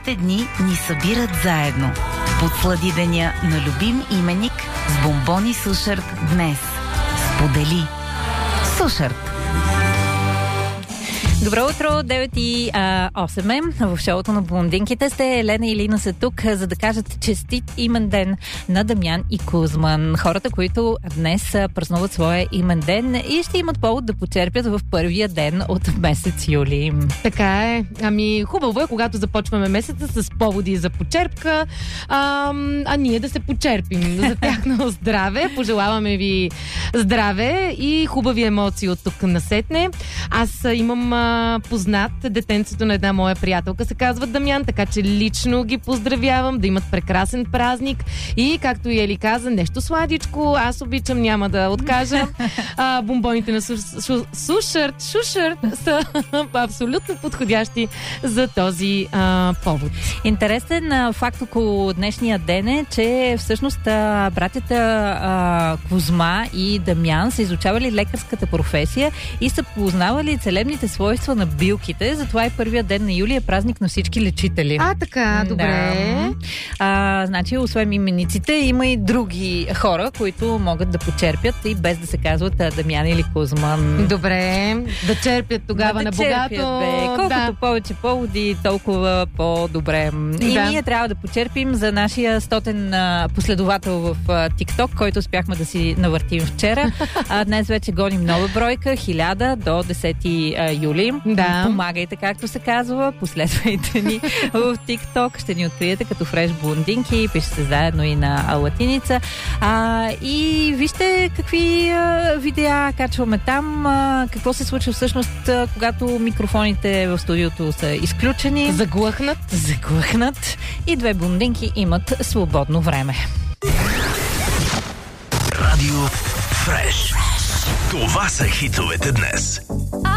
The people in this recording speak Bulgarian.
Хубавите дни ни събират заедно. Подслади деня на любим именик с бомбони Сушарт днес. Сподели. Сушарт. Добро утро, 9:08 в шоуто на блондинките сте. Елена и Лина са тук, за да кажат честит имен ден на Дамян и Кузман. Хората, които днес празнуват своя имен ден и ще имат повод да почерпят в първия ден от месец юли. Така е. Ами хубаво е, когато започваме месеца с поводи за почерпка, а ние да се почерпим за тяхно здраве. Пожелаваме ви здраве и хубави емоции от тук насетне. Аз имам познат, детенцето на една моя приятелка се казва Дамян, така че лично ги поздравявам, да имат прекрасен празник и, както и Ели каза, нещо сладичко, аз обичам, няма да откажа. Бомбоните на Сушарт са абсолютно подходящи за този повод. Интересен факт около днешния ден е, че всъщност братята Кузма и Дамян са изучавали лекарската професия и са познавали целебните свойства на билките, затова и първия ден на юли е празник на всички лечители. Така, добре. Значи, освен имениците, има и други хора, които могат да почерпят и без да се казват Дамян или Кузман. Добре, да черпят тогава на богато. Колкото повече поводи, толкова по-добре. И ние трябва да почерпим за нашия 100-тен последовател в TikTok, който успяхме да си навъртим вчера. Днес вече гоним нова бройка, 1000 до 10 юли. Да. Помагайте, както се казва, последвайте ни в TikTok, ще ни откриете като фреш блондинки, пишете заедно и на латиница. И вижте какви видеа качваме там, какво се случва всъщност, когато микрофоните в студиото са изключени. Заглъхнат и две блондинки имат свободно време. Радио Фреш. Това са хитовете днес.